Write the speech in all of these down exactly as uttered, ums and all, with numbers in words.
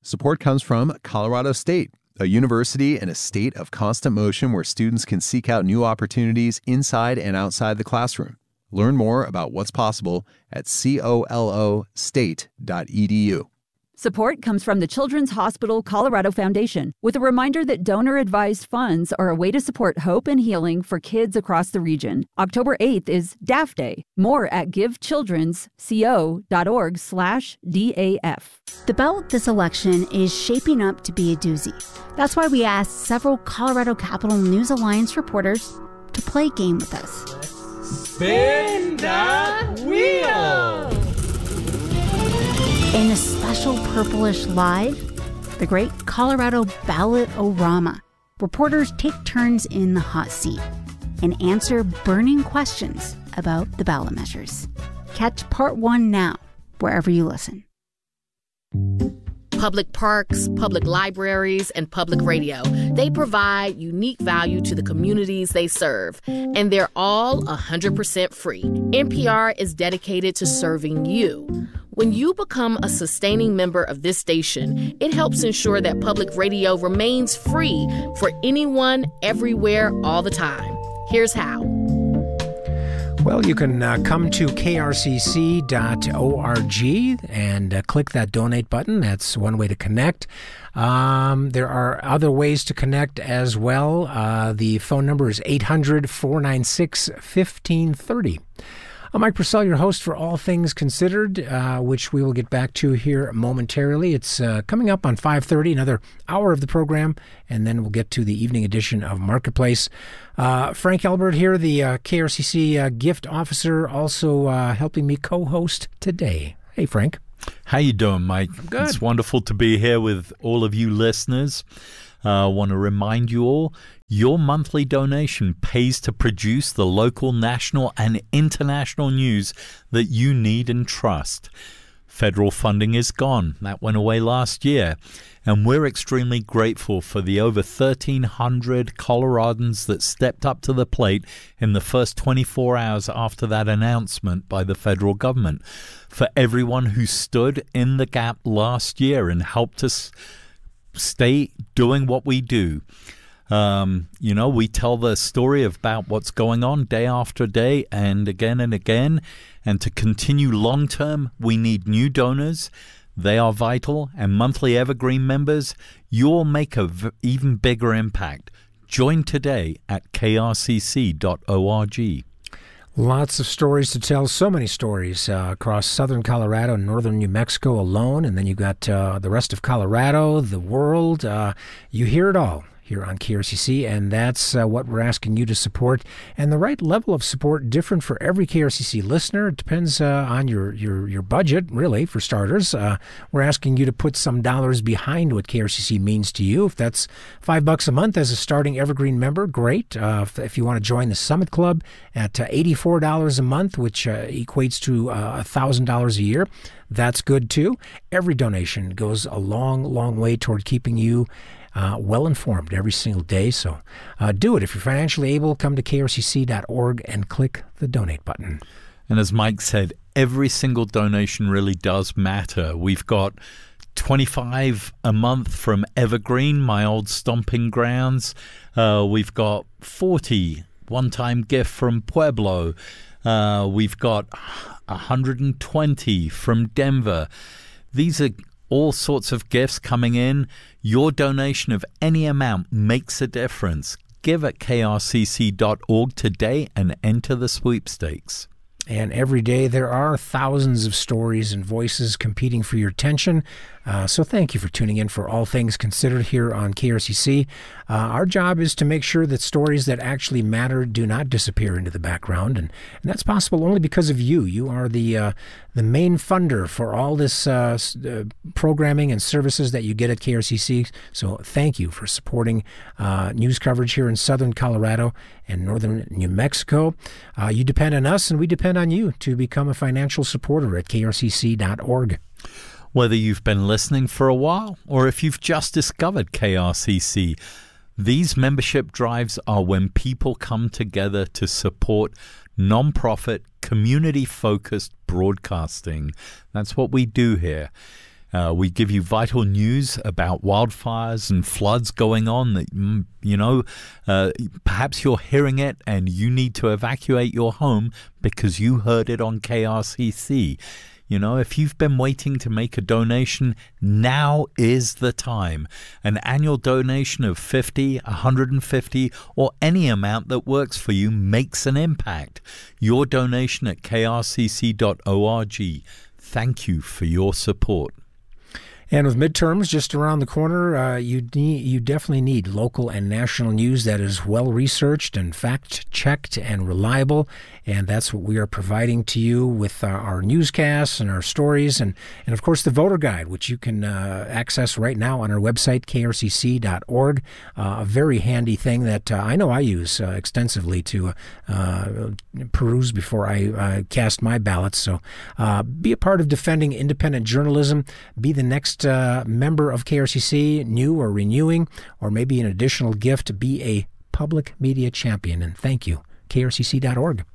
Support comes from Colorado State, a university in a state of constant motion where students can seek out new opportunities inside and outside the classroom. Learn more about what's possible at colo state dot e d u. Support comes from the Children's Hospital Colorado Foundation, with a reminder that donor-advised funds are a way to support hope and healing for kids across the region. October eighth is D A F Day. More at givechildrensco.org slash DAF. The ballot this election is shaping up to be a doozy. That's why we asked several Colorado Capital News Alliance reporters to play a game with us. Spin that wheel! In a special Purplish Live, the great Colorado Ballot-O-Rama, reporters take turns in the hot seat and answer burning questions about the ballot measures. Catch part one now, wherever you listen. Public parks, public libraries, and public radio. They provide unique value to the communities they serve, and they're all one hundred percent free. N P R is dedicated to serving you. When you become a sustaining member of this station, it helps ensure that public radio remains free for anyone, everywhere, all the time. Here's how. Well, you can uh, come to k r c c dot org and uh, click that donate button. That's one way to connect. Um, there are other ways to connect as well. Uh, the phone number is eight hundred, four nine six, one five three zero. I'm Mike Purcell, your host for All Things Considered, uh, which we will get back to here momentarily. It's uh, coming up on five thirty, another hour of the program, and then we'll get to the evening edition of Marketplace. Uh, Frank Elbert here, the uh, K R C C uh, gift officer, also uh, helping me co-host today. Hey, Frank. How you doing, Mike? Good. It's wonderful to be here with all of you listeners. I uh, want to remind you all, your monthly donation pays to produce the local, national, and international news that you need and trust. Federal funding is gone. That went away last year. And we're extremely grateful for the over thirteen hundred Coloradans that stepped up to the plate in the first twenty-four hours after that announcement by the federal government. For everyone who stood in the gap last year and helped us stay doing what we do. Um, you know, we tell the story about what's going on day after day and again and again. And to continue long term, we need new donors. They are vital. And monthly Evergreen members, you'll make a v- even bigger impact. Join today at k r c c dot org. Lots of stories to tell, so many stories uh, across southern Colorado and northern New Mexico alone, and then you've got uh, the rest of Colorado, the world. Uh, you hear it all here on K R C C, and that's uh, what we're asking you to support. And the right level of support different for every K R C C listener. It depends uh, on your, your, your budget, really, for starters. Uh, we're asking you to put some dollars behind what K R C C means to you. If that's five bucks a month as a starting Evergreen member, great. Uh, if, if you want to join the Summit Club at uh, eighty-four dollars a month, which uh, equates to uh, one thousand dollars a year, that's good too. Every donation goes a long, long way toward keeping you Uh, well-informed every single day. So uh, do it. If you're financially able, come to k r c c dot org and click the donate button. And as Mike said, every single donation really does matter. We've got twenty-five a month from Evergreen, my old stomping grounds. Uh, we've got forty one-time gift from Pueblo. Uh, we've got one hundred twenty from Denver. These are all sorts of gifts coming in. Your donation of any amount makes a difference. Give at k r c c dot org today and enter the sweepstakes. And every day there are thousands of stories and voices competing for your attention. Uh, so thank you for tuning in for All Things Considered here on K R C C. Uh, our job is to make sure that stories that actually matter do not disappear into the background. And, and that's possible only because of you. You are the uh, the main funder for all this uh, uh, programming and services that you get at K R C C. So thank you for supporting uh, news coverage here in southern Colorado and northern New Mexico. Uh, you depend on us, and we depend on you to become a financial supporter at k r c c dot org. Whether you've been listening for a while or if you've just discovered K R C C, these membership drives are when people come together to support nonprofit, community-focused broadcasting. That's what we do here. Uh, we give you vital news about wildfires and floods going on that, you know, uh, perhaps you're hearing it and you need to evacuate your home because you heard it on K R C C. You know, if you've been waiting to make a donation, now is the time. An annual donation of fifty, one hundred fifty, or any amount that works for you makes an impact. Your donation at k r c c dot org. Thank you for your support. And with midterms just around the corner, uh, you need, you definitely need local and national news that is well-researched and fact-checked and reliable. And that's what we are providing to you with our, our newscasts and our stories. And, and, of course, the voter guide, which you can uh, access right now on our website, k r c c dot org. Uh, a very handy thing that uh, I know I use uh, extensively to uh, peruse before I uh, cast my ballots. So uh, be a part of defending independent journalism. Be the next uh, member of K R C C, new or renewing, or maybe an additional gift. Be a public media champion. And thank you. k r c c dot org.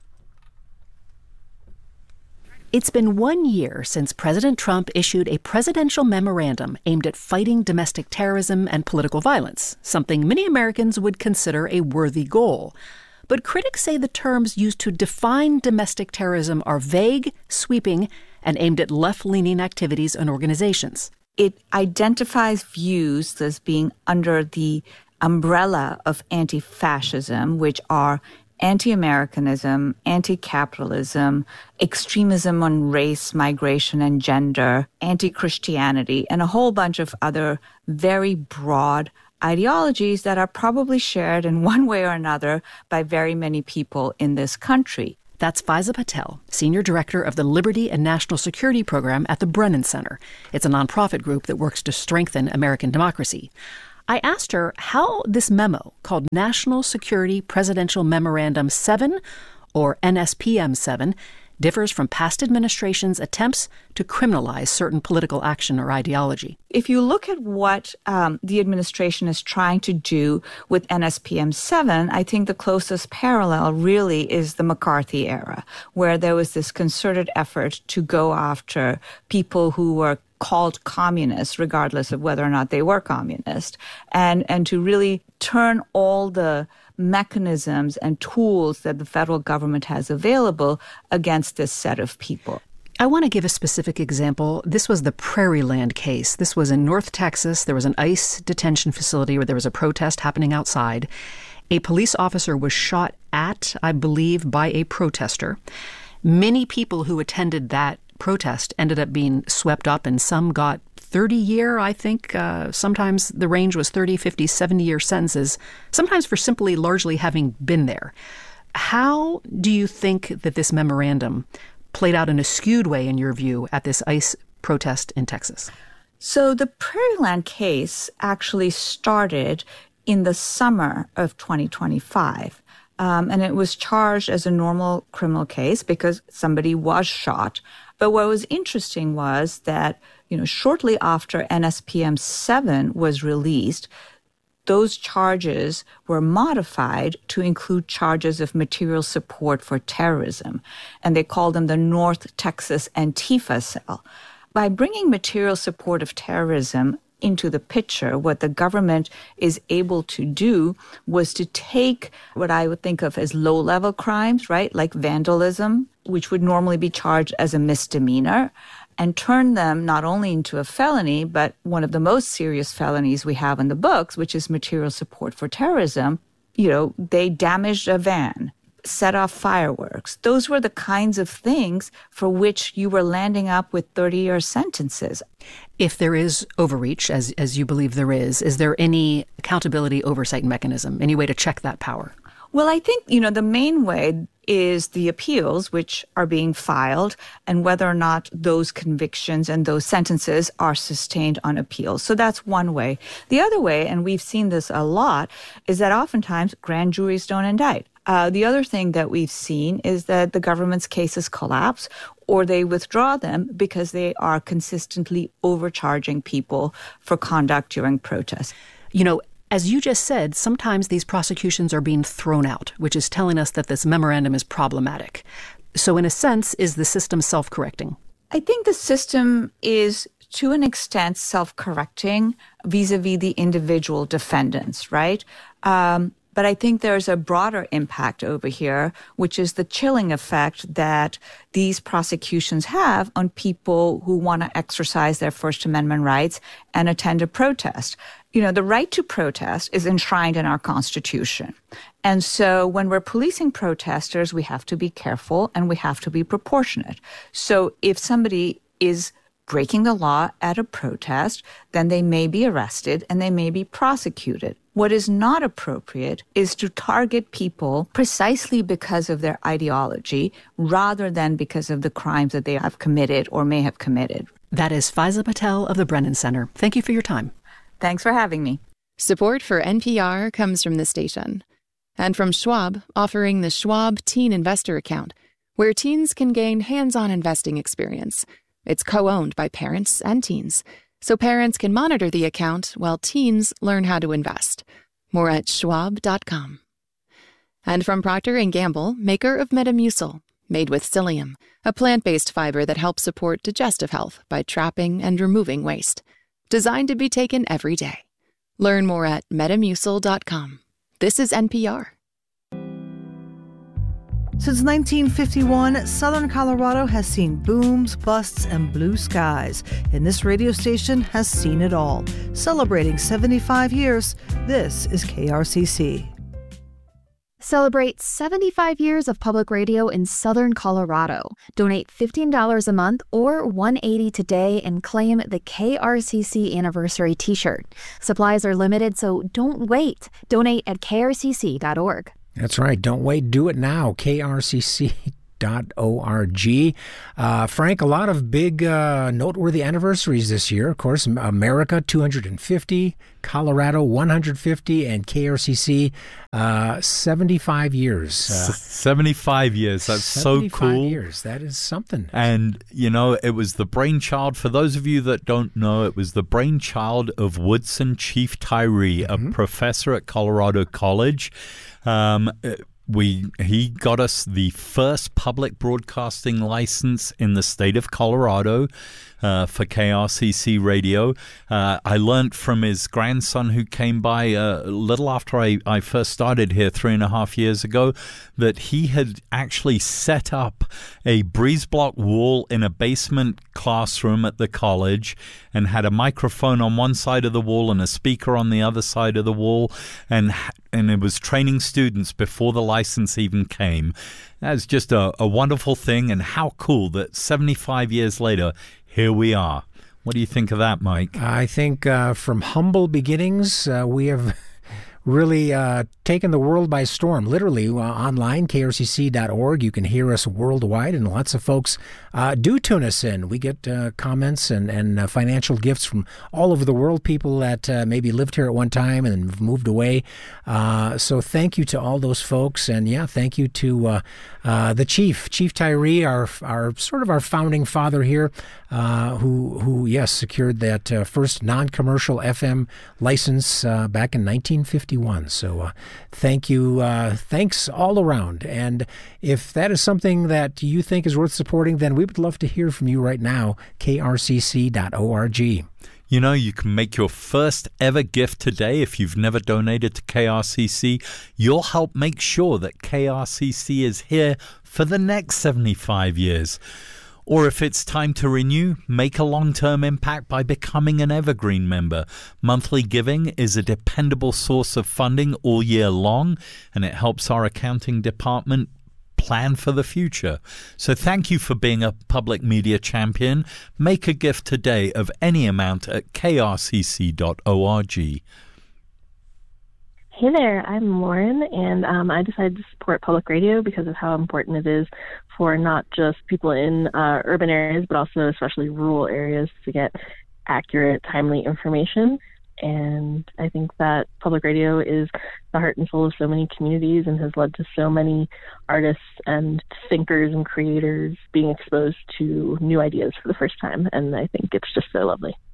It's been one year since President Trump issued a presidential memorandum aimed at fighting domestic terrorism and political violence, something many Americans would consider a worthy goal. But critics say the terms used to define domestic terrorism are vague, sweeping, and aimed at left-leaning activities and organizations. It identifies views as being under the umbrella of anti-fascism, which are anti-Americanism, anti-capitalism, extremism on race, migration, and gender, anti-Christianity, and a whole bunch of other very broad ideologies that are probably shared in one way or another by very many people in this country. That's Faiza Patel, Senior Director of the Liberty and National Security Program at the Brennan Center. It's a nonprofit group that works to strengthen American democracy. I asked her how this memo, called National Security Presidential Memorandum seven, or N S P M seven, differs from past administrations' attempts to criminalize certain political action or ideology. If you look at what um, the administration is trying to do with N S P M seven, I think the closest parallel really is the McCarthy era, where there was this concerted effort to go after people who were called communists, regardless of whether or not they were communist, and, and to really turn all the mechanisms and tools that the federal government has available against this set of people. I want to give a specific example. This was the Prairie Land case. This was in North Texas. There was an ICE detention facility where there was a protest happening outside. A police officer was shot at, I believe, by a protester. Many people who attended that protest ended up being swept up, and some got thirty-year, I think. Uh, sometimes the range was thirty, fifty, seventy-year sentences, sometimes for simply largely having been there. How do you think that this memorandum played out in a skewed way, in your view, at this ICE protest in Texas? So the Prairie Land case actually started in the summer of twenty twenty-five. Um, and it was charged as a normal criminal case because somebody was shot. But what was interesting was that, you know, shortly after N S P M seven was released, those charges were modified to include charges of material support for terrorism. And they called them the North Texas Antifa cell. By bringing material support of terrorism into the picture, what the government is able to do was to take what I would think of as low-level crimes, right, like vandalism, which would normally be charged as a misdemeanor, and turn them not only into a felony, but one of the most serious felonies we have in the books, which is material support for terrorism. You know, they damaged a van, set off fireworks. Those were the kinds of things for which you were landing up with thirty-year sentences. If there is overreach, as as you believe there is, is there any accountability oversight mechanism, any way to check that power? Well, I think, you know, the main way is the appeals, which are being filed, and whether or not those convictions and those sentences are sustained on appeal. So that's one way. The other way, and we've seen this a lot, is that oftentimes grand juries don't indict. Uh, the other thing that we've seen is that the government's cases collapse or they withdraw them because they are consistently overcharging people for conduct during protests. You know, as you just said, sometimes these prosecutions are being thrown out, which is telling us that this memorandum is problematic. So in a sense, is the system self-correcting? I think the system is to an extent self-correcting vis-a-vis the individual defendants, right? Um, But I think there's a broader impact over here, which is the chilling effect that these prosecutions have on people who want to exercise their First Amendment rights and attend a protest. You know, the right to protest is enshrined in our Constitution. And so when we're policing protesters, we have to be careful and we have to be proportionate. So if somebody is breaking the law at a protest, then they may be arrested and they may be prosecuted. What is not appropriate is to target people precisely because of their ideology rather than because of the crimes that they have committed or may have committed. That is Faiza Patel of the Brennan Center. Thank you for your time. Thanks for having me. Support for N P R comes from the station and from Schwab, offering the Schwab Teen Investor Account, where teens can gain hands-on investing experience. It's co-owned by parents and teens, so parents can monitor the account while teens learn how to invest. More at schwab dot com. And from Procter and Gamble, maker of Metamucil, made with psyllium, a plant-based fiber that helps support digestive health by trapping and removing waste. Designed to be taken every day. Learn more at metamucil dot com. This is N P R. Since nineteen fifty-one, Southern Colorado has seen booms, busts, and blue skies, and this radio station has seen it all. Celebrating seventy-five years, this is K R C C. Celebrate seventy-five years of public radio in Southern Colorado. Donate fifteen dollars a month or one hundred eighty dollars today and claim the K R C C Anniversary t-shirt. Supplies are limited, so don't wait. Donate at k r c c dot org. That's right. Don't wait. Do it now. K R C C dot org. Uh, Frank, a lot of big uh, noteworthy anniversaries this year. Of course, America, two hundred fifty, Colorado, one hundred fifty, and K R C C, uh, seventy-five years. Uh, seventy-five years. That's so cool. years. That is something. And, you know, it was the brainchild, for those of you that don't know, it was the brainchild of Woodson Chief Tyree, mm-hmm. a professor at Colorado College. Um, we he got us the first public broadcasting license in the state of Colorado uh, for K R C C radio. Uh, I learned from his grandson who came by a little after I, I first started here three and a half years ago that he had actually set up a breeze block wall in a basement classroom at the college and had a microphone on one side of the wall and a speaker on the other side of the wall, and and it was training students before the license even came. That's just a, a wonderful thing, and how cool that seventy-five years later, here we are. What do you think of that, Mike? I think uh, from humble beginnings, uh, we have really uh, taken the world by storm. Literally, uh, online, k r c c dot org. You can hear us worldwide, and lots of folks uh, do tune us in. We get uh, comments and, and uh, financial gifts from all over the world, people that uh, maybe lived here at one time and have moved away. Uh, so thank you to all those folks. And, yeah, thank you to uh, uh, the Chief, Chief Tyree, our, our sort of our founding father here, uh, who, who, yes, secured that uh, first non-commercial F M license uh, back in nineteen fifty-one. So uh, thank you. Uh, thanks all around. And if that is something that you think is worth supporting, then we would love to hear from you right now. k r c c dot org. You know, you can make your first ever gift today if you've never donated to K R C C. You'll help make sure that K R C C is here for the next seventy-five years. Or if it's time to renew, make a long-term impact by becoming an Evergreen member. Monthly giving is a dependable source of funding all year long, and it helps our accounting department plan for the future. So thank you for being a public media champion. Make a gift today of any amount at k r c c dot org. Hey there, I'm Lauren, and um, I decided to support public radio because of how important it is for not just people in uh, urban areas, but also especially rural areas to get accurate, timely information. And I think that public radio is the heart and soul of so many communities and has led to so many artists and thinkers and creators being exposed to new ideas for the first time. And I think it's just so lovely.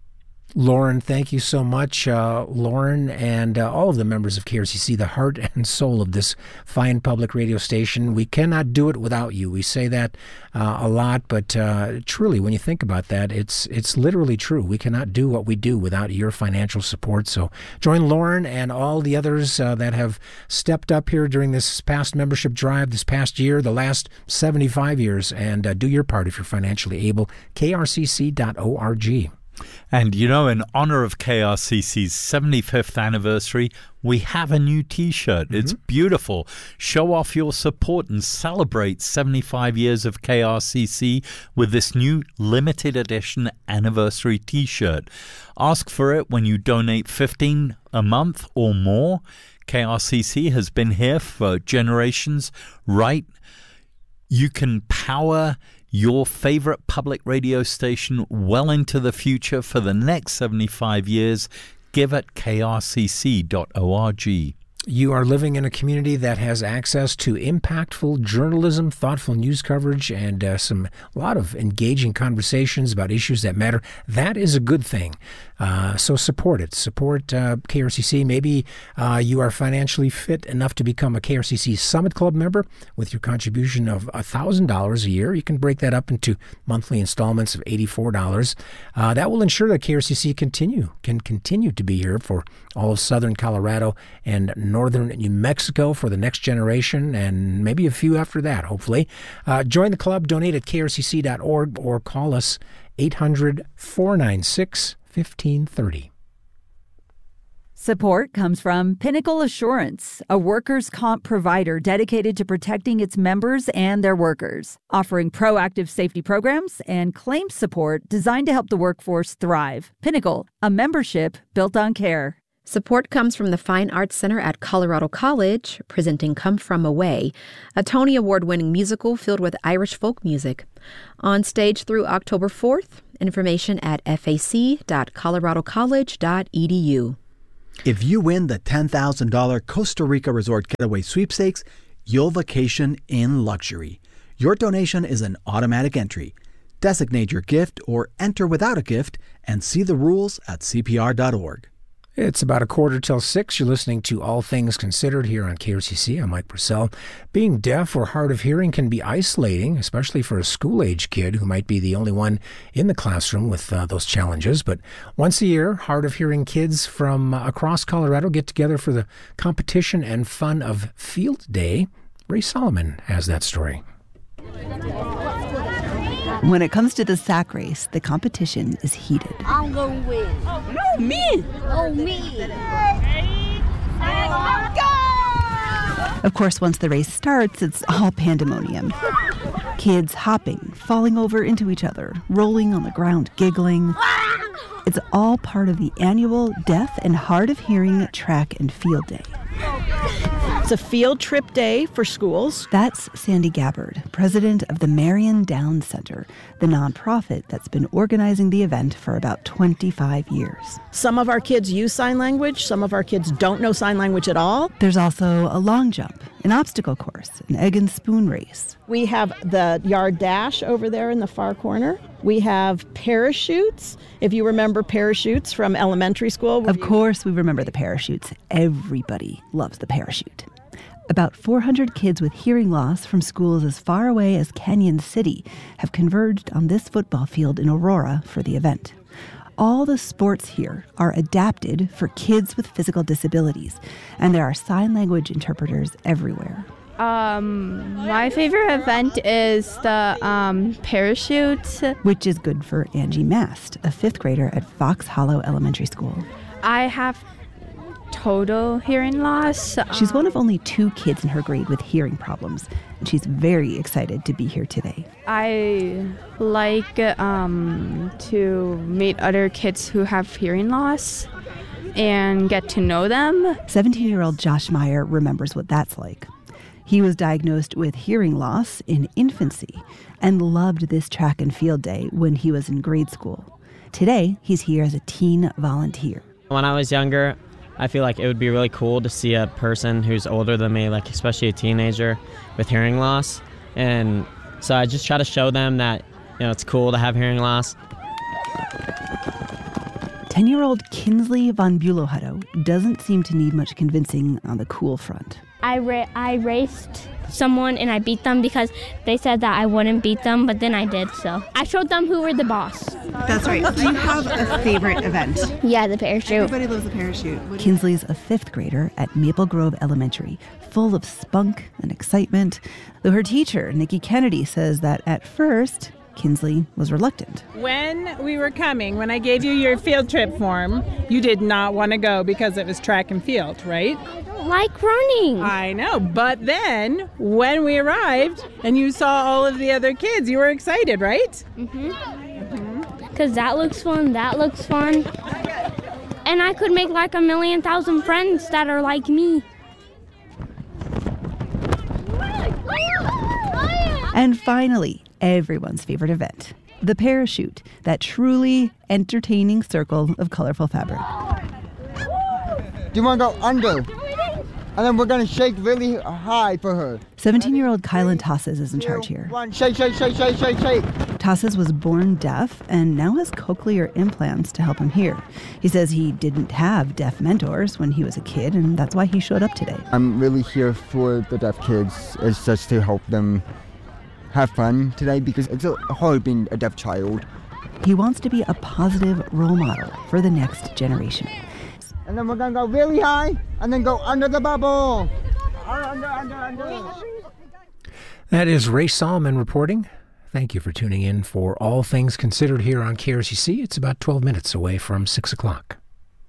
Lauren, thank you so much. Uh, Lauren and uh, all of the members of K R C C, the heart and soul of this fine public radio station. We cannot do it without you. We say that uh, a lot, but uh, truly, when you think about that, it's it's literally true. We cannot do what we do without your financial support. So join Lauren and all the others uh, that have stepped up here during this past membership drive, this past year, the last seventy-five years, and uh, do your part if you're financially able. K R C C dot org. And, you know, in honor of K R C C's seventy-fifth anniversary, we have a new T-shirt. Mm-hmm. It's beautiful. Show off your support and celebrate seventy-five years of K R C C with this new limited edition anniversary T-shirt. Ask for it when you donate fifteen dollars a month or more. K R C C has been here for generations, right? You can power your favorite public radio station well into the future for the next seventy-five years. Give at K R C C dot org. You are living in a community that has access to impactful journalism, thoughtful news coverage, and uh, some a lot of engaging conversations about issues that matter. That is a good thing. Uh, so support it. Support uh, K R C C. Maybe uh, you are financially fit enough to become a K R C C Summit Club member with your contribution of one thousand dollars a year. You can break that up into monthly installments of eighty-four dollars. Uh, that will ensure that K R C C continue can continue to be here for all of Southern Colorado and Northern New Mexico for the next generation, and maybe a few after that, hopefully. Uh, join the club, donate at K R C C dot org, or call us eight hundred, four nine six, fifteen thirty. Support comes from Pinnacle Assurance, a workers' comp provider dedicated to protecting its members and their workers, offering proactive safety programs and claims support designed to help the workforce thrive. Pinnacle, a membership built on care. Support comes from the Fine Arts Center at Colorado College, presenting Come From Away, a Tony Award-winning musical filled with Irish folk music. On stage through October fourth, information at f a c dot colorado college dot e d u. If you win the ten thousand dollars Costa Rica Resort Getaway Sweepstakes, you'll vacation in luxury. Your donation is an automatic entry. Designate your gift or enter without a gift and see the rules at c p r dot org. It's about a quarter till six. You're listening to All Things Considered here on K R C C. I'm Mike Purcell. Being deaf or hard of hearing can be isolating, especially for a school-age kid who might be the only one in the classroom with uh, those challenges. But once a year, hard of hearing kids from uh, across Colorado get together for the competition and fun of Field Day. Ray Solomon has that story. When it comes to the sack race, the competition is heated. I'm going to win. No, me. Oh, me. Of course, once the race starts, it's all pandemonium. Kids hopping, falling over into each other, rolling on the ground, giggling. It's all part of the annual Deaf and Hard of Hearing Track and Field Day. It's a field trip day for schools. That's Sandy Gabbard, president of the Marion Downs Center, the nonprofit that's been organizing the event for about twenty-five years. Some of our kids use sign language. Some of our kids don't know sign language at all. There's also a long jump, an obstacle course, an egg and spoon race. We have the yard dash over there in the far corner. We have parachutes. If you remember parachutes from elementary school. Of course we remember the parachutes. Everybody loves the parachute. About four hundred kids with hearing loss from schools as far away as Canyon City have converged on this football field in Aurora for the event. All the sports here are adapted for kids with physical disabilities, and there are sign language interpreters everywhere. Um, my favorite event is the um, parachute. Which is good for Angie Mast, a fifth grader at Fox Hollow Elementary School. I have total hearing loss. She's one of only two kids in her grade with hearing problems, and she's very excited to be here today. I like um, to meet other kids who have hearing loss and get to know them. seventeen-year-old Josh Meyer remembers what that's like. He was diagnosed with hearing loss in infancy and loved this track and field day when he was in grade school. Today, he's here as a teen volunteer. When I was younger, I feel like it would be really cool to see a person who's older than me, like especially a teenager with hearing loss. And so I just try to show them that, you know, it's cool to have hearing loss. ten-year-old Kinsley von Bülow doesn't seem to need much convincing on the cool front. I, ra- I raced someone and I beat them because they said that I wouldn't beat them, but then I did, so. I showed them who were the boss. That's right. Do you have a favorite event? Yeah, the parachute. Everybody loves the parachute. Kinsley's a fifth grader at Maple Grove Elementary, full of spunk and excitement, though her teacher, Nikki Kennedy, says that at first, Kinsley was reluctant. When we were coming, when I gave you your field trip form, you did not want to go because it was track and field, right? I don't like running. I know, but then when we arrived and you saw all of the other kids, you were excited, right? Mm-hmm. Because that looks fun, that looks fun. And I could make like a million thousand friends that are like me. And finally, everyone's favorite event, the parachute, that truly entertaining circle of colorful fabric. Do you want to go under? And then we're going to shake really high for her. seventeen-year-old Kylan Tosses is in charge here. One, shake, shake, shake, shake, shake, shake. Tosses was born deaf and now has cochlear implants to help him hear. He says he didn't have deaf mentors when he was a kid, and that's why he showed up today. I'm really here for the deaf kids. It's just to help them have fun today because it's hard being a deaf child. He wants to be a positive role model for the next generation. And then we're going to go really high and then go under the bubble. Under, under, under. That is Ray Solomon reporting. Thank you for tuning in for All Things Considered here on K R C C. It's about twelve minutes away from six o'clock.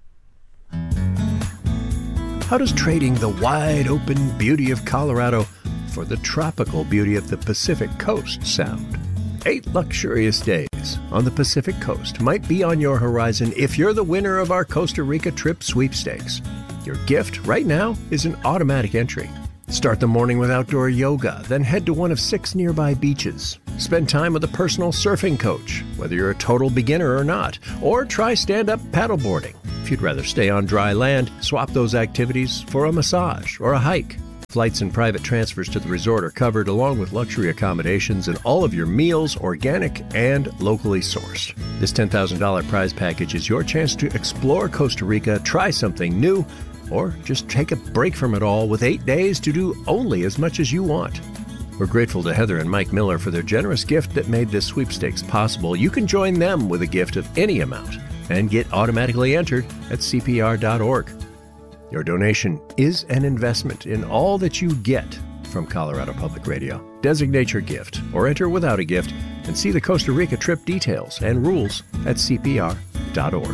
How does trading the wide-open beauty of Colorado for the tropical beauty of the Pacific Coast sound? Eight luxurious days on the Pacific Coast might be on your horizon if you're the winner of our Costa Rica trip sweepstakes. Your gift right now is an automatic entry. Start the morning with outdoor yoga, then head to one of six nearby beaches. Spend time with a personal surfing coach, whether you're a total beginner or not, or try stand-up paddleboarding. If you'd rather stay on dry land, swap those activities for a massage or a hike. Flights and private transfers to the resort are covered, along with luxury accommodations and all of your meals organic and locally sourced. This ten thousand dollars prize package is your chance to explore Costa Rica, try something new, or just take a break from it all with eight days to do only as much as you want. We're grateful to Heather and Mike Miller for their generous gift that made this sweepstakes possible. You can join them with a gift of any amount and get automatically entered at C P R dot org. Your donation is an investment in all that you get from Colorado Public Radio. Designate your gift or enter without a gift and see the Costa Rica trip details and rules at C P R dot org.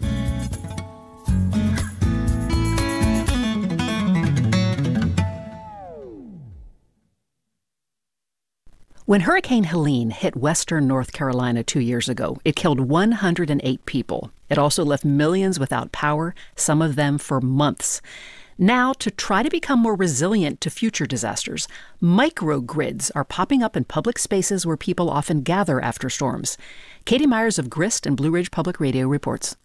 When Hurricane Helene hit western North Carolina two years ago, it killed one hundred eight people. It also left millions without power, some of them for months. Now, to try to become more resilient to future disasters, microgrids are popping up in public spaces where people often gather after storms. Katie Myers of Grist and Blue Ridge Public Radio reports.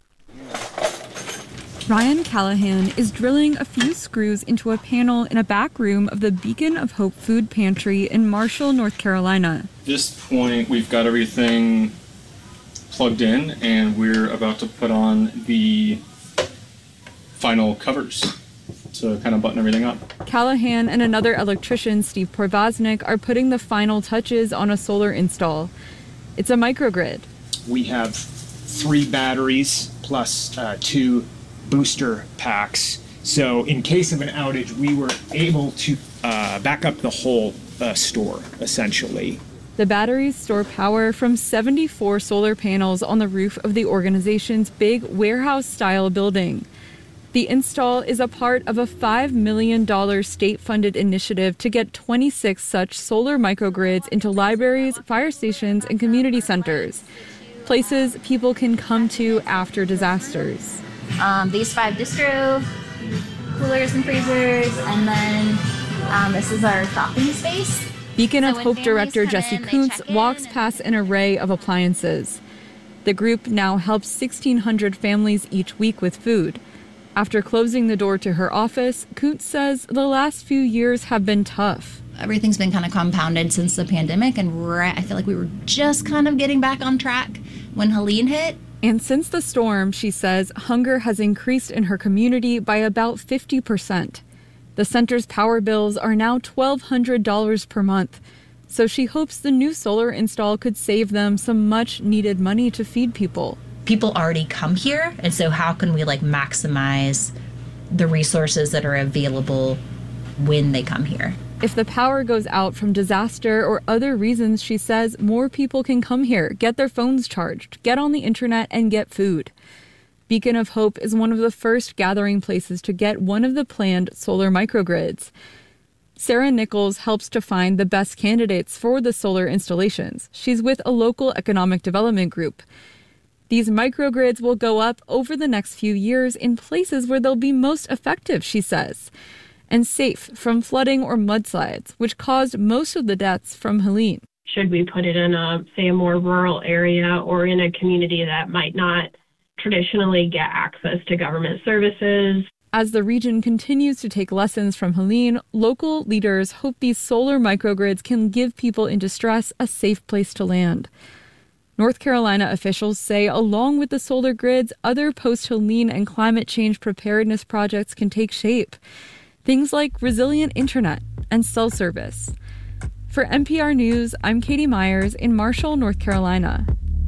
Ryan Callahan is drilling a few screws into a panel in a back room of the Beacon of Hope Food Pantry in Marshall, North Carolina. At this point, we've got everything plugged in, and we're about to put on the final covers to kind of button everything up. Callahan and another electrician, Steve Porvaznik, are putting the final touches on a solar install. It's a microgrid. We have three batteries plus uh, two booster packs. So in case of an outage, we were able to uh, back up the whole uh, store, essentially. The batteries store power from seventy-four solar panels on the roof of the organization's big warehouse-style building. The install is a part of a five million dollars state-funded initiative to get twenty-six such solar microgrids into libraries, fire stations, and community centers, places people can come to after disasters. Um, these five distro coolers and freezers, and then um, this is our shopping space. Beacon So of when Hope families director come Jesse in, they Kuntz check in. walks past an array of appliances. The group now helps sixteen hundred families each week with food. After closing the door to her office, Kuntz says the last few years have been tough. Everything's been kind of compounded since the pandemic, and right, I feel like we were just kind of getting back on track when Helene hit. And since the storm, she says, hunger has increased in her community by about fifty percent. The center's power bills are now twelve hundred dollars per month, so she hopes the new solar install could save them some much-needed money to feed people. People already come here, and so how can we like maximize the resources that are available when they come here? If the power goes out from disaster or other reasons, she says, more people can come here, get their phones charged, get on the internet, and get food. Beacon of Hope is one of the first gathering places to get one of the planned solar microgrids. Sarah Nichols helps to find the best candidates for the solar installations. She's with a local economic development group. These microgrids will go up over the next few years in places where they'll be most effective, she says, and safe from flooding or mudslides, which caused most of the deaths from Helene. Should we put it in a, say, a more rural area or in a community that might not traditionally get access to government services? As the region continues to take lessons from Helene, local leaders hope these solar microgrids can give people in distress a safe place to land. North Carolina officials say along with the solar grids, other post-Helene and climate change preparedness projects can take shape. Things like resilient internet and cell service. For N P R News, I'm Katie Myers in Marshall, North Carolina.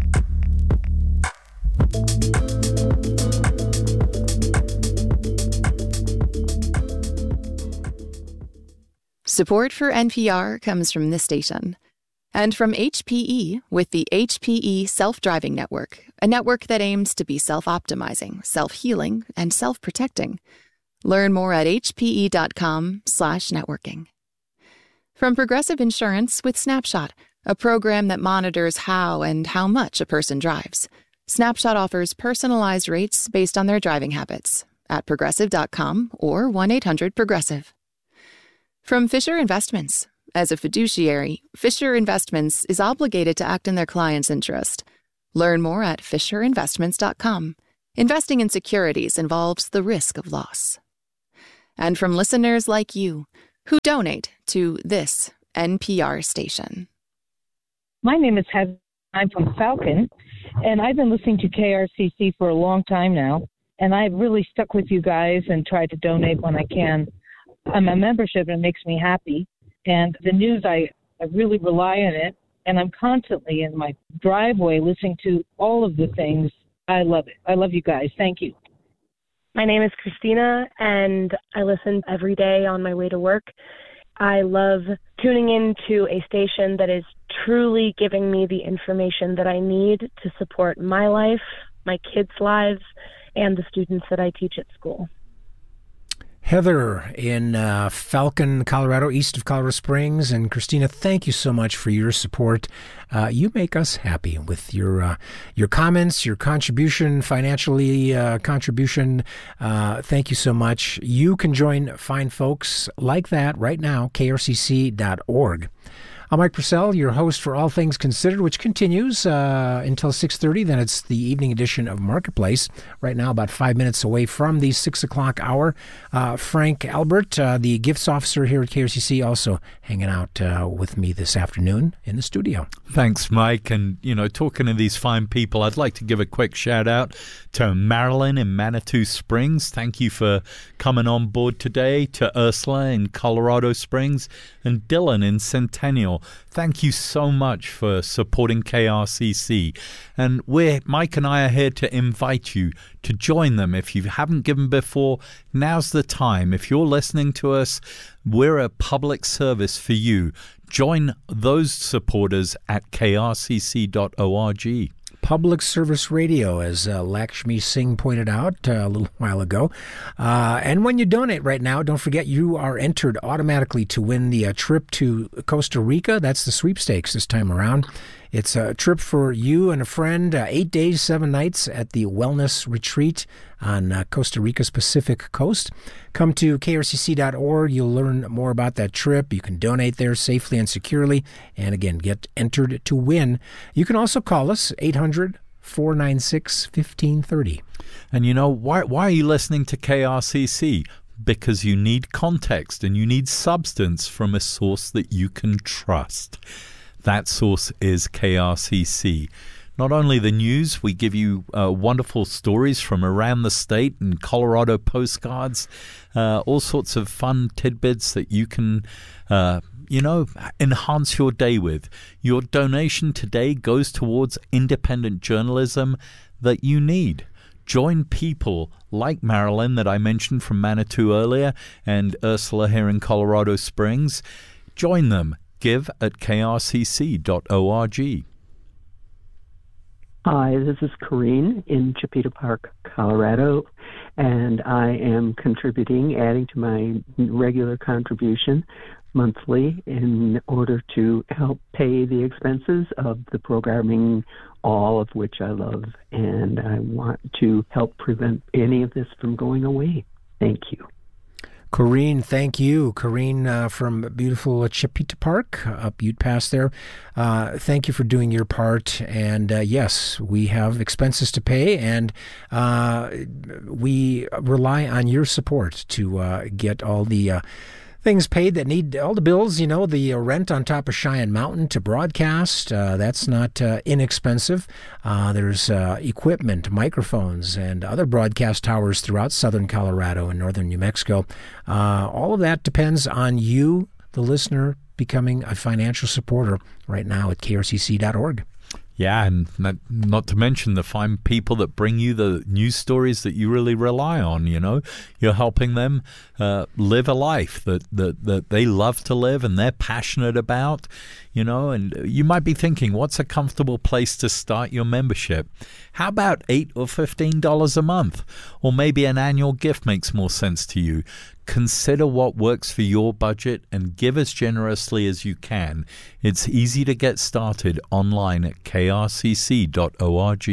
Support for N P R comes from this station and from H P E with the H P E Self-Driving Network, a network that aims to be self-optimizing, self-healing, and self-protecting. Learn more at hpe.com slash networking. From Progressive Insurance with Snapshot, a program that monitors how and how much a person drives. Snapshot offers personalized rates based on their driving habits at progressive dot com or one eight hundred progressive. From Fisher Investments. As a fiduciary, Fisher Investments is obligated to act in their client's interest. Learn more at fisher investments dot com. Investing in securities involves the risk of loss. And from listeners like you, who donate to this N P R station. My name is Heather. I'm from Falcon, and I've been listening to K R C C for a long time now, and I've really stuck with you guys and tried to donate when I can. I'm a membership, and it makes me happy. And the news, I, I really rely on it, and I'm constantly in my driveway listening to all of the things. I love it. I love you guys. Thank you. My name is Christina, and I listen every day on my way to work. I love tuning into a station that is truly giving me the information that I need to support my life, my kids' lives, and the students that I teach at school. Heather in uh, Falcon, Colorado, east of Colorado Springs. And Christina, thank you so much for your support. Uh, you make us happy with your uh, your comments, your contribution, financially uh, contribution. Uh, thank you so much. You can join fine folks like that right now, K R C C dot org. I'm Mike Purcell, your host for All Things Considered, which continues uh, until six thirty. Then it's the evening edition of Marketplace. Right now, about five minutes away from the six o'clock hour. Uh, Frank Albert, uh, the gifts officer here at K R C C, also hanging out uh, with me this afternoon in the studio. Thanks, Mike. And, you know, talking to these fine people, I'd like to give a quick shout out to Marilyn in Manitou Springs. Thank you for coming on board today. To Ursula in Colorado Springs and Dylan in Centennial. Thank you so much for supporting K R C C. And we're, Mike and I are here to invite you to join them. If you haven't given before, now's the time. If you're listening to us, we're a public service for you. Join those supporters at k r c c dot org. Public service radio, as uh, Lakshmi Singh pointed out uh, a little while ago. Uh, and when you donate right now, don't forget you are entered automatically to win the uh, trip to Costa Rica. That's the sweepstakes this time around. It's a trip for you and a friend, uh, eight days, seven nights at the Wellness Retreat on uh, Costa Rica's Pacific Coast. Come to k r c c dot org. You'll learn more about that trip. You can donate there safely and securely. And again, get entered to win. You can also call us, eight hundred, four nine six, one five three zero. And you know, why, why are you listening to K R C C? Because you need context and you need substance from a source that you can trust. That source is K R C C. not only the news, we give you uh, wonderful stories from around the state and Colorado postcards, uh, all sorts of fun tidbits that you can uh, you know, enhance your day with. Your donation today goes towards independent journalism that you need. Join people like Marilyn that I mentioned from Manitou earlier and Ursula here in Colorado Springs. Join them. Give at k r c c dot org. Hi, this is Corrine in Chipeta Park, Colorado, and I am contributing, adding to my regular contribution monthly in order to help pay the expenses of the programming, all of which I love, and I want to help prevent any of this from going away. Thank you. Corrine, thank you. Corrine uh, from beautiful Chipeta Park, up Ute Pass there. Uh, thank you for doing your part. And uh, yes, we have expenses to pay, and uh, we rely on your support to uh, get all the uh, things paid that need all the bills, you know, the uh, rent on top of Cheyenne Mountain to broadcast. Uh, that's not uh, inexpensive. Uh, there's uh, equipment, microphones, and other broadcast towers throughout southern Colorado and northern New Mexico. Uh, all of that depends on you, the listener, becoming a financial supporter right now at k r c c dot org. Yeah, and not, not to mention the fine people that bring you the news stories that you really rely on, you know. You're helping them uh, live a life that, that, that they love to live and they're passionate about, you know. And you might be thinking, what's a comfortable place to start your membership? How about eight or fifteen dollars a month? Or maybe an annual gift makes more sense to you. Consider what works for your budget and give as generously as you can. It's easy to get started online at k r c c dot org.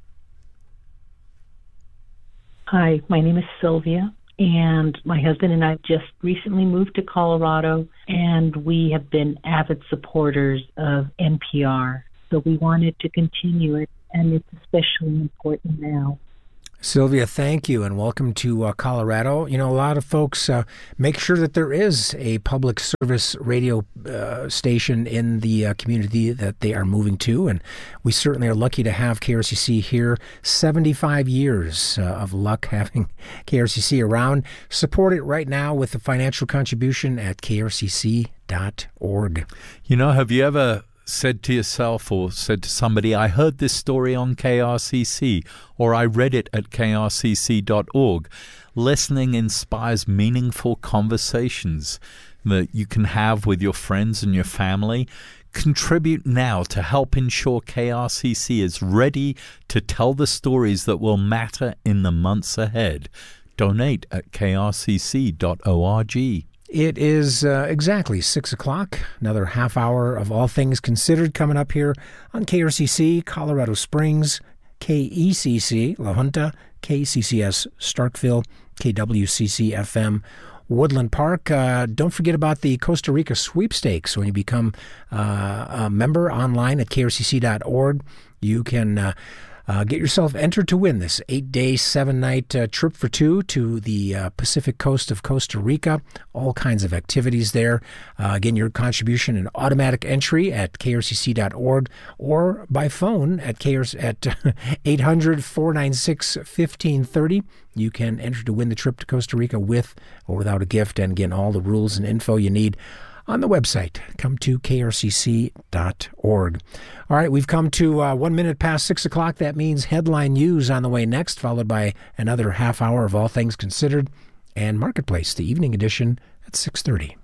Hi, my name is Sylvia, and my husband and I just recently moved to Colorado, and we have been avid supporters of N P R, so we wanted to continue it, and it's especially important now. Sylvia, thank you, and welcome to uh, Colorado. You know, a lot of folks uh, make sure that there is a public service radio uh, station in the uh, community that they are moving to, and we certainly are lucky to have K R C C here. seventy-five years uh, of luck having K R C C around. Support it right now with a financial contribution at k r c c dot org. You know, have you ever said to yourself or said to somebody, I heard this story on K R C C, or I read it at k r c c dot org. Listening inspires meaningful conversations that you can have with your friends and your family. Contribute now to help ensure K R C C is ready to tell the stories that will matter in the months ahead. Donate at k r c c dot org. It is uh, exactly six o'clock. Another half hour of All Things Considered coming up here on K R C C, Colorado Springs, K E C C, La Junta, K C C S, Starkville, K W C C F M, Woodland Park. Uh, don't forget about the Costa Rica sweepstakes. When you become uh, a member online at k r c c dot org, you can Uh, Uh, get yourself entered to win this eight-day, seven-night uh, trip for two to the uh, Pacific coast of Costa Rica. All kinds of activities there. Uh, again, your contribution and automatic entry at k r c c dot org or by phone at K R C at eight hundred, four nine six, one five three zero. You can enter to win the trip to Costa Rica with or without a gift. And again, all the rules and info you need on the website. Come to k r c c dot org. All right, we've come to uh, one minute past six o'clock. That means headline news on the way next, followed by another half hour of All Things Considered and Marketplace, the evening edition at six thirty.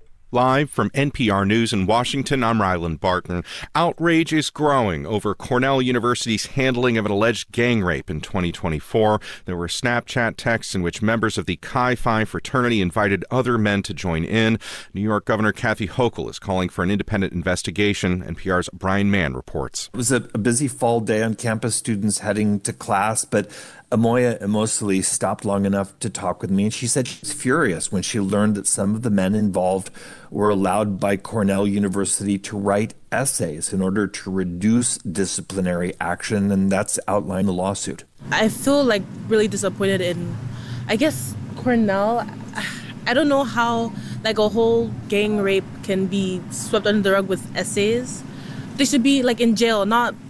Live from N P R News in Washington, I'm Ryland Barton. Outrage is growing over Cornell University's handling of an alleged gang rape in twenty twenty-four. There were Snapchat texts in which members of the Chi Phi fraternity invited other men to join in. New York Governor Kathy Hochul is calling for an independent investigation. N P R's Brian Mann reports. It was a busy fall day on campus, students heading to class, but Amoya Emosili stopped long enough to talk with me, and she said she was furious when she learned that some of the men involved were allowed by Cornell University to write essays in order to reduce disciplinary action, and that's outlined in the lawsuit. I feel like really disappointed in, I guess, Cornell. I don't know how like a whole gang rape can be swept under the rug with essays. They should be like in jail, not just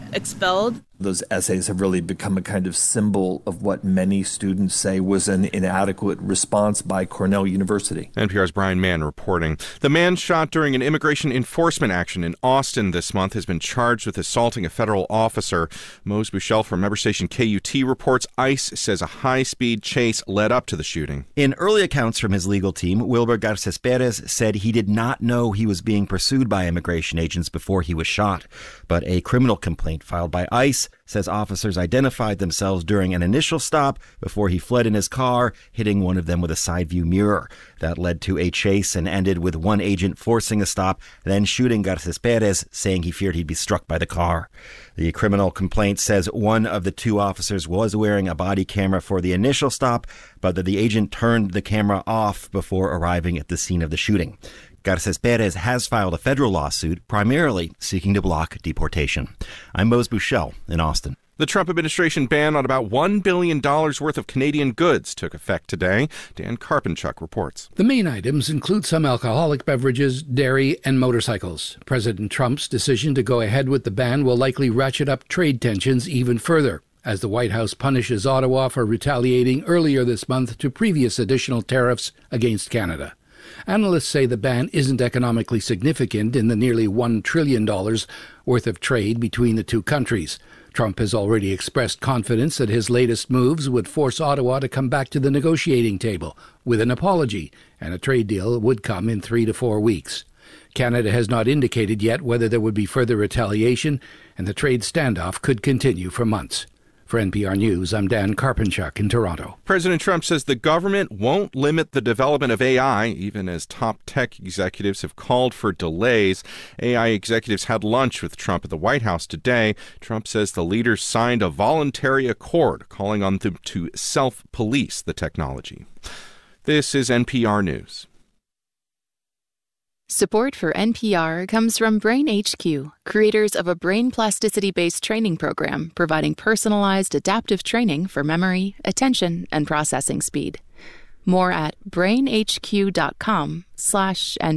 expelled. Those essays have really become a kind of symbol of what many students say was an inadequate response by Cornell University. N P R's Brian Mann reporting. The man shot during an immigration enforcement action in Austin this month has been charged with assaulting a federal officer. Mose Buchel from member station K U T reports ICE says a high-speed chase led up to the shooting. In early accounts from his legal team, Wilber Garces Perez said he did not know he was being pursued by immigration agents before he was shot. But a criminal complaint filed by ICE says officers identified themselves during an initial stop before he fled in his car, hitting one of them with a side view mirror. That led to a chase and ended with one agent forcing a stop, then shooting Garces Perez, saying he feared he'd be struck by the car. The criminal complaint says one of the two officers was wearing a body camera for the initial stop, but that the agent turned the camera off before arriving at the scene of the shooting. Garces Perez has filed a federal lawsuit, primarily seeking to block deportation. I'm Mose Buchel in Austin. The Trump administration ban on about one billion dollars worth of Canadian goods took effect today. Dan Karpenchuk reports. The main items include some alcoholic beverages, dairy, and motorcycles. President Trump's decision to go ahead with the ban will likely ratchet up trade tensions even further, as the White House punishes Ottawa for retaliating earlier this month to previous additional tariffs against Canada. Analysts say the ban isn't economically significant in the nearly one trillion dollars worth of trade between the two countries. Trump has already expressed confidence that his latest moves would force Ottawa to come back to the negotiating table with an apology, and a trade deal would come in three to four weeks. Canada has not indicated yet whether there would be further retaliation, and the trade standoff could continue for months. For N P R News, I'm Dan Karpenchuk in Toronto. President Trump says the government won't limit the development of A I, even as top tech executives have called for delays. A I executives had lunch with Trump at the White House today. Trump says the leaders signed a voluntary accord calling on them to self-police the technology. This is N P R News. Support for N P R comes from Brain H Q, creators of a brain plasticity-based training program providing personalized adaptive training for memory, attention, and processing speed. More at brainhq.com slash